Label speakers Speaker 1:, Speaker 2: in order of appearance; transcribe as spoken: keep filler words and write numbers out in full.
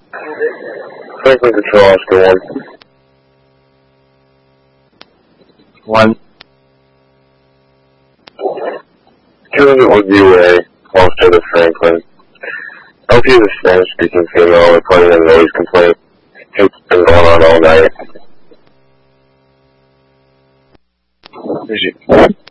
Speaker 1: Franklin Control, Oscar one.
Speaker 2: One.
Speaker 1: Two with you, A. Also to Franklin. L P is a Spanish-speaking female reporting a noise complaint. It's been going on all night.
Speaker 2: Is she?